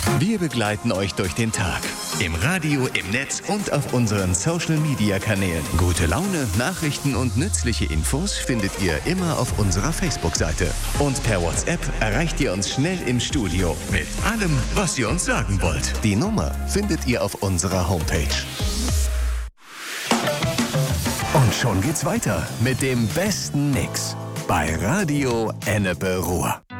Wir begleiten euch durch den Tag. Im Radio, im Netz und auf unseren Social-Media-Kanälen. Gute Laune, Nachrichten und nützliche Infos findet ihr immer auf unserer Facebook-Seite. Und per WhatsApp erreicht ihr uns schnell im Studio mit allem, was ihr uns sagen wollt. Die Nummer findet ihr auf unserer Homepage. Und schon geht's weiter mit dem besten Mix bei Radio Ennepe Ruhr.